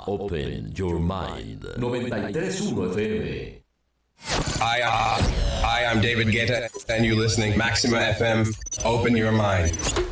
Open Your Mind. 93.1 FM. Hi, I'm David Guetta, and you're listening Maxima FM. Open your mind.